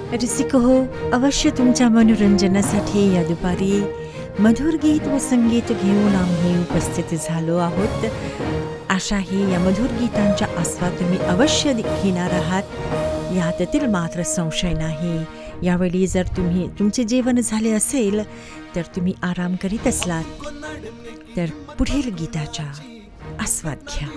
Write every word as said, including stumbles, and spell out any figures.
रसिक हो, अवश्य तुमच्या मनोरंजनासाठी या दुपारी मधुर गीत व संगीत घेऊन आम्ही उपस्थित झालो आहोत. आशाही या मधुर गीतांचा आस्वाद तुम्ही अवश्य घेणार आहात यातील मात्र संशय नाही. यावेळी जर तुम्ही तुमचे जेवण झाले असेल तर तुम्ही आराम करीत असलात तर पुढील गीताचा आस्वाद घ्या.